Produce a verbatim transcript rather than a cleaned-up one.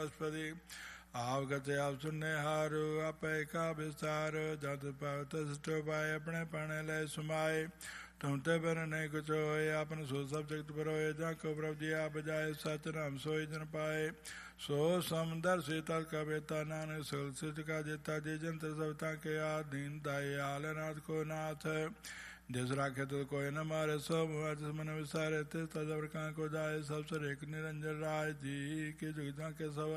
वनस्पति आवगत आप सुनने हारो आपे का विस्तार जत पावत पाए अपने पाने ले सुमाए तुम ते बर नहीं कुछ होए आपन सो सब जगत पर होए जाको प्रभु जी आप बजाए सच नाम सोई जन पाए सो समदर शीतल का बेता नानक सुलसित का जेता जे जंत्र सवता के आधीन दाए आलनाथ को नाथ जिस राखे तो कोई न मारे सो मुझ मन विसारे थे तजवर का को जाए सब सर एक निरंजन राय जी के जुगदा के सब